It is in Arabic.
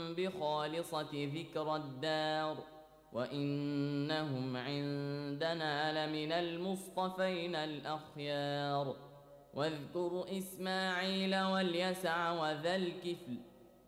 بخالصة ذكرى الدار وإنهم عندنا لمن المصطفين الأخيار. واذكر إسماعيل واليسع وذا الكفل